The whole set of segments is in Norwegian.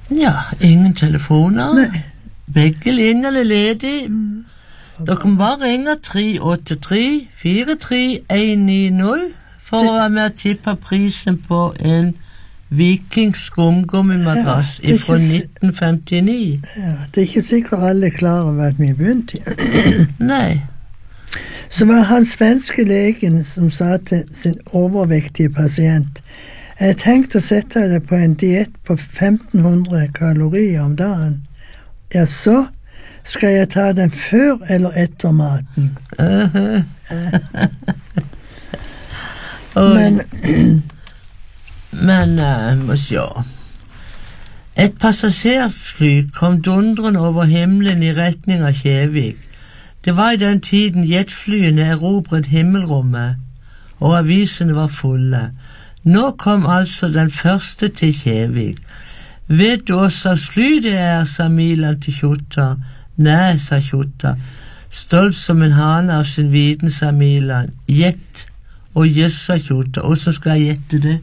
Ja, ingen telefoner. Nei. Begge linjer er ledige. Dere kan bare ringe 383-43-190 for å være med og tippe prisen på en Viking skumgummimadrass Ja, fra 1959. Ja, det er ikke sikkert alle er klar over at vi begynte. Nei. Så var han svenske legen som sa til sin overvektige pasient: jeg har tenkt å sette deg på en diett på 1500 kalorier om dagen. Ja, så skal jeg ta den før eller etter maten. Men må se. Et passasjerfly kom dundrende over himmelen i retning av Kjevik. Det var i den tiden jetflyene erobret himmelrommet, og avisene var fulle. Nå kom altså den første til Kjevik. Vet du hva slags fly det er, sa Milan til Kjota. Nei, sa Kjota. Stolt som en hane av sin viten, sa Milan. Gjett. Og jøss, sa Kjota. Hvordan skal jeg gjette det?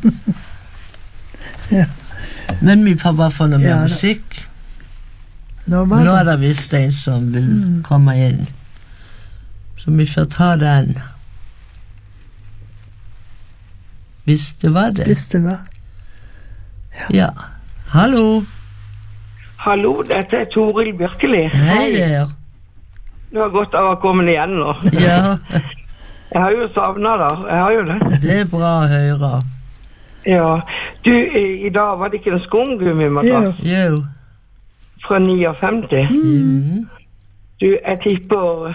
Ja. Men vi får bare få noe mer musikk. Nå er det visst en som vil komme inn. Så vi får ta den. Hvis det var det. Hvis det var. Ja. Hallo. Hallo, dette er Toril Bjørkeli. Hei der. Du har godt av å komme igjen nå. Ja. Jeg har jo savnet deg, jeg har jo det. Det er bra å høre. Ja, du, i dag var det ikke en skumgummimadrass? Jo. Fra 59. Du, jeg tipper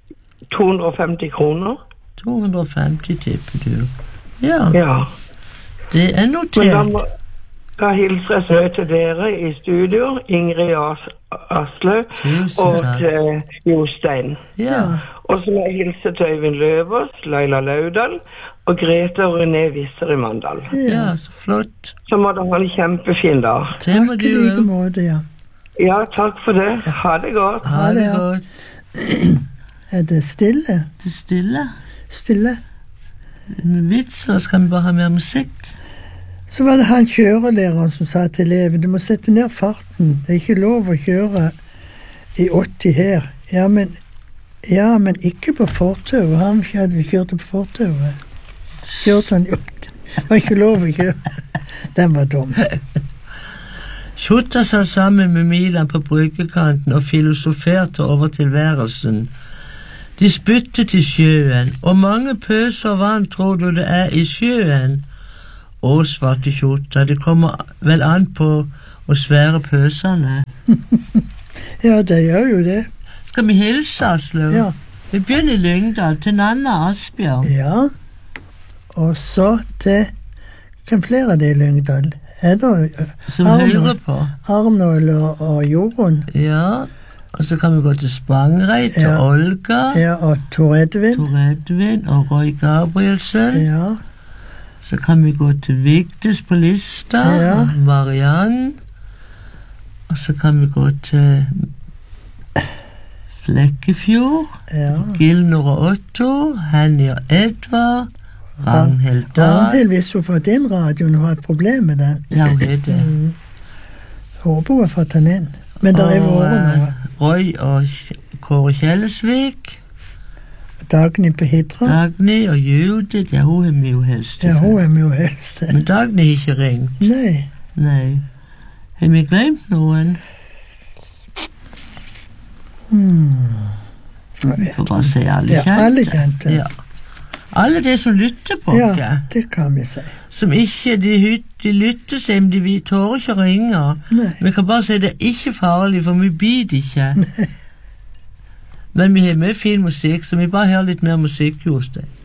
250 kroner. 250 tipper du. Ja. Det er Men notert. da hilser jeg så til dere i studio, Ingrid Aslaug og til Jostein. Ja. Og så må jeg hilse til Øyvind Løvås, Laila Laudal og Grete og René Visser i Mandal. Ja, så flott. Så må dere ha en kjempefin dag. Det må du Takk i like måte, ja. Ja, takk for det. Ha det godt. Ha det godt. Er det stille? Det er stille. Stille. Med vitser skal vi bare ha mer musikk. Så var det han kjørelæreren som sa til eleven: du må sette ned farten. Det er ikke lov å kjøre i 80 her. Ja, men ikke på fortauet. Han hadde kjørt på fortauet. Kjørte han jo. Det var ikke lov å kjøre. Den var dum. Kjota satt sammen med Milan på bryggekanten og filosoferte over tilværelsen. De spyttet i sjøen, og mange pøser vann tror du det er i sjøen? Å, svarte Kjota, det kommer vel an på å svære pøsene. Ja, det gjør jo det. Skal vi hilse, Aslaug? Ja. Vi begynner i Lyngdal, til Nanna Asbjørn. Ja. Og så til hvem flere av det i Lyngdal? Er det Som hører på. Arnold og Jorunn? Ja, og så kan vi gå til Spangrei, til Olga. Ja, og Tor Edvin og Roy Gabrielsen. Ja. Så kan vi gå til Vigdis på Lista, og Mariann. Og så kan vi gå til Flekkefjord, Gilnor og Otto, Henny og Edvard, Ragnhild Dahl. Ragnhild, hvis hun har fått inn radioen, hun har et problem med den. Ja, hun er det. Håper hun har fått den inn. Men det er vært noe. Roy og Kåre Kjellesvik. Dagny på Hidra. Dagny og Judith, ja, hun er vi jo helst. Ja, hun er vi jo helst. Men Dagny har ikke ringt. Nei. Har vi glemt noen? Vi får bare si alle kjente. Ja, alle kjente. Ja. Alle de som lytter på oss. Ja, det kan vi si. Som ikke, de lytter seg, men vi tårer ikke å ringe. Nei. Vi kan bare si det er ikke farlig, for vi biter ikke. Men vi har mye fin musikk, så vi bare hører litt mer musikk hos deg.